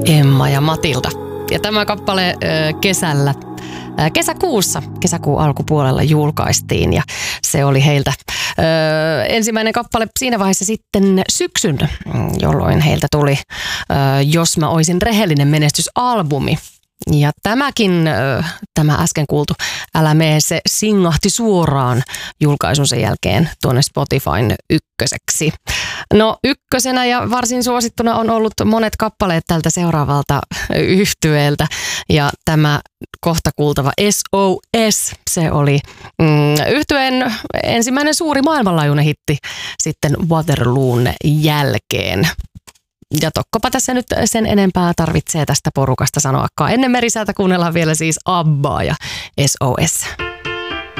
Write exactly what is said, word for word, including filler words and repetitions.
Emma ja Matilda. Ja tämä kappale äh, kesällä, äh, kesäkuussa, kesäkuun alkupuolella julkaistiin ja se oli heiltä äh, ensimmäinen kappale siinä vaiheessa sitten syksyn, jolloin heiltä tuli äh, Jos mä oisin rehellinen menestysalbumi. Ja tämäkin, äh, tämä äsken kuultu Älä mee, se singahti suoraan julkaisunsa jälkeen tuonne Spotifyn ykköseksi. No ykkösenä ja varsin suosittuna on ollut monet kappaleet tältä seuraavalta yhtyeeltä ja tämä kohta kuultava S O S, se oli mm, yhtyeen ensimmäinen suuri maailmanlaajuinen hitti sitten Waterloon jälkeen. Ja tokkopa tässä nyt sen enempää tarvitsee tästä porukasta sanoakaan. Ennen merisäätä kuunnellaan vielä siis Abbaa ja S O S.